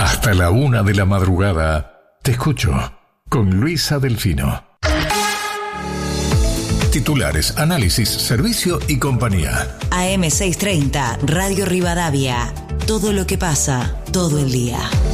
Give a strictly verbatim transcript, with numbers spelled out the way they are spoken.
Hasta la una de la madrugada. Te escucho con Luisa Delfino. Titulares, análisis, servicio y compañía. A M seiscientos treinta, Radio Rivadavia. Todo lo que pasa, todo el día.